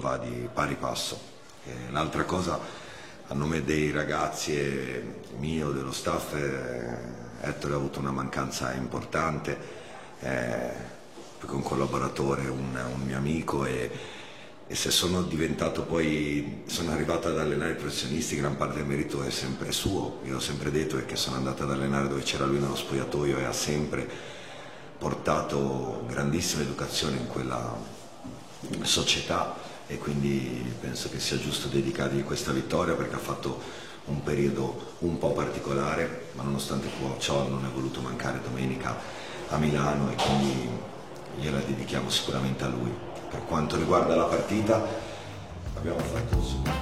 va di pari passo. L'altra cosa, a nome dei ragazzi e mio, dello staff, Ettore ha avuto una mancanza importante, perché un collaboratore, un mio amico, e se sono arrivato ad allenare i professionisti, gran parte del merito è sempre suo. Io ho sempre detto che sono andato ad allenare dove c'era lui nello spogliatoio e ha sempre portato grandissima educazione in quella società, e quindi penso che sia giusto dedicargli questa vittoria, perché ha fatto un periodo un po' particolare, ma nonostante ciò non è voluto mancare domenica a Milano, e quindi gliela dedichiamo sicuramente a lui. Per quanto riguarda la partita, abbiamo fatto